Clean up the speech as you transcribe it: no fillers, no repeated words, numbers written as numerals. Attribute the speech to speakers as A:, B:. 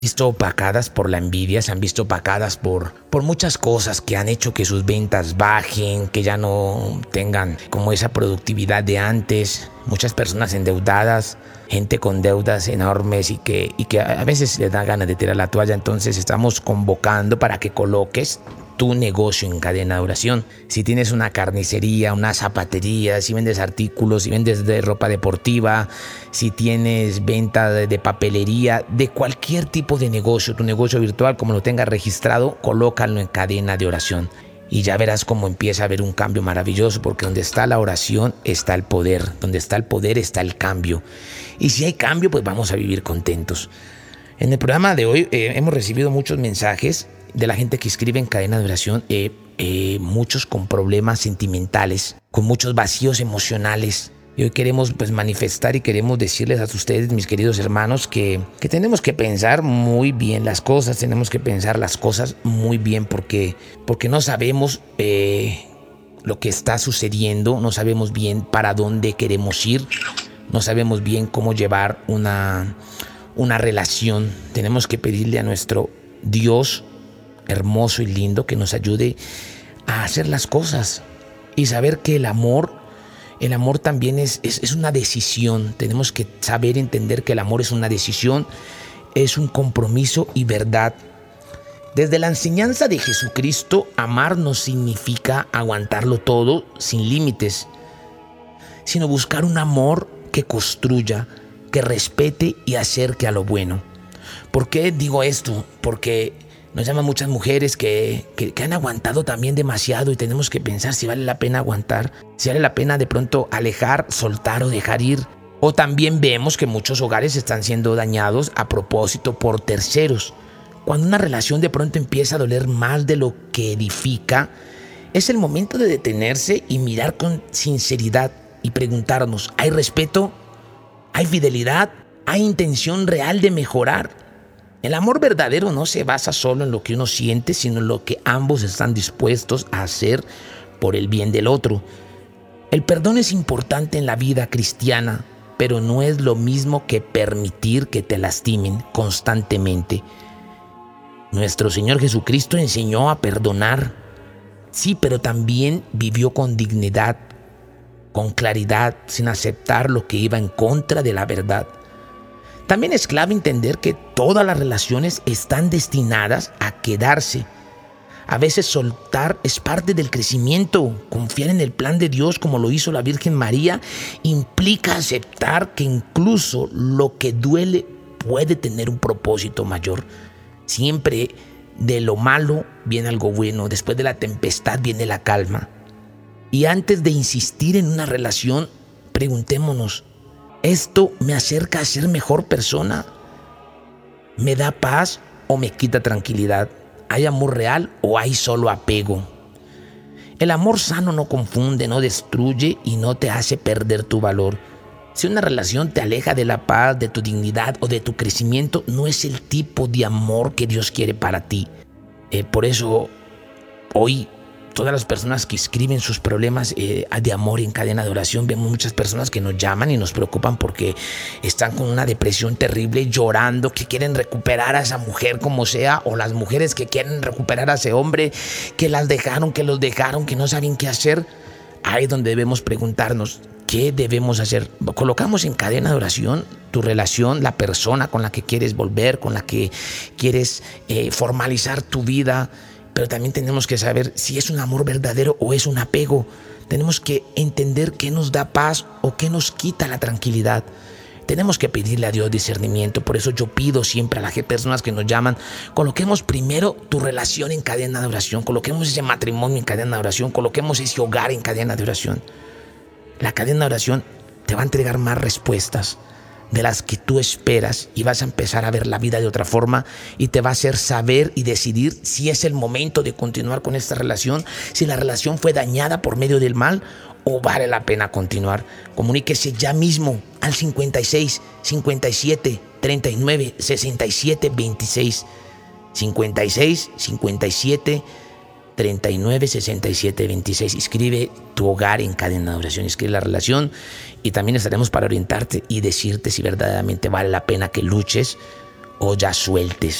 A: visto opacadas por la envidia, se han visto opacadas por muchas cosas que han hecho que sus ventas bajen, que ya no tengan como esa productividad de antes. Muchas personas endeudadas, gente con deudas enormes y que a veces les da ganas de tirar la toalla. Entonces estamos convocando para que coloques tu negocio en cadena de oración. Si tienes una carnicería, una zapatería, si vendes artículos, si vendes de ropa deportiva, si tienes venta de papelería, de cualquier tipo de negocio, tu negocio virtual, como lo tengas registrado, colócalo en cadena de oración. Y ya verás cómo empieza a haber un cambio maravilloso, porque donde está la oración está el poder, donde está el poder está el cambio. Y si hay cambio, pues vamos a vivir contentos. En el programa de hoy hemos recibido muchos mensajes de la gente que escribe en cadena de oración, muchos con problemas sentimentales, con muchos vacíos emocionales. Y hoy queremos manifestar y queremos decirles a ustedes, mis queridos hermanos, que tenemos que pensar muy bien las cosas, tenemos que pensar las cosas muy bien porque no sabemos lo que está sucediendo, no sabemos bien para dónde queremos ir, no sabemos bien cómo llevar una relación. Tenemos que pedirle a nuestro Dios hermoso y lindo que nos ayude a hacer las cosas y saber que el amor también es una decisión. Tenemos que saber entender que el amor es una decisión, es un compromiso y verdad. Desde la enseñanza de Jesucristo, amar no significa aguantarlo todo sin límites, sino buscar un amor que construya, que respete y acerque a lo bueno. ¿Por qué digo esto? Porque nos llaman muchas mujeres que han aguantado también demasiado y tenemos que pensar si vale la pena aguantar, si vale la pena de pronto alejar, soltar o dejar ir. O también vemos que muchos hogares están siendo dañados a propósito por terceros. Cuando una relación de pronto empieza a doler más de lo que edifica, es el momento de detenerse y mirar con sinceridad y preguntarnos, ¿hay respeto? ¿Hay fidelidad? ¿Hay intención real de mejorar? El amor verdadero no se basa solo en lo que uno siente, sino en lo que ambos están dispuestos a hacer por el bien del otro. El perdón es importante en la vida cristiana, pero no es lo mismo que permitir que te lastimen constantemente. Nuestro Señor Jesucristo enseñó a perdonar, sí, pero también vivió con dignidad, con claridad, sin aceptar lo que iba en contra de la verdad. También es clave entender que todas las relaciones están destinadas a quedarse. A veces soltar es parte del crecimiento. Confiar en el plan de Dios como lo hizo la Virgen María implica aceptar que incluso lo que duele puede tener un propósito mayor. Siempre de lo malo viene algo bueno. Después de la tempestad viene la calma. Y antes de insistir en una relación, preguntémonos, ¿esto me acerca a ser mejor persona? ¿Me da paz o me quita tranquilidad? ¿Hay amor real o hay solo apego? El amor sano no confunde, no destruye y no te hace perder tu valor. Si una relación te aleja de la paz, de tu dignidad o de tu crecimiento, no es el tipo de amor que Dios quiere para ti. Por eso, hoy, todas las personas que escriben sus problemas de amor en cadena de oración, vemos muchas personas que nos llaman y nos preocupan porque están con una depresión terrible, llorando, que quieren recuperar a esa mujer como sea, o las mujeres que quieren recuperar a ese hombre que las dejaron, que los dejaron, que no saben qué hacer. Ahí es donde debemos preguntarnos, ¿qué debemos hacer? Colocamos en cadena de oración tu relación, la persona con la que quieres volver, con la que quieres formalizar tu vida. Pero también tenemos que saber si es un amor verdadero o es un apego. Tenemos que entender qué nos da paz o qué nos quita la tranquilidad. Tenemos que pedirle a Dios discernimiento. Por eso yo pido siempre a las personas que nos llaman, coloquemos primero tu relación en cadena de oración, coloquemos ese matrimonio en cadena de oración, coloquemos ese hogar en cadena de oración. La cadena de oración te va a entregar más respuestas de las que tú esperas y vas a empezar a ver la vida de otra forma y te va a hacer saber y decidir si es el momento de continuar con esta relación, si la relación fue dañada por medio del mal o vale la pena continuar. Comuníquese ya mismo al 56 57 39 67 26 56 57 39 67 26. Escribe tu hogar en cadena de oración, escribe la relación y también estaremos para orientarte y decirte si verdaderamente vale la pena que luches o ya sueltes.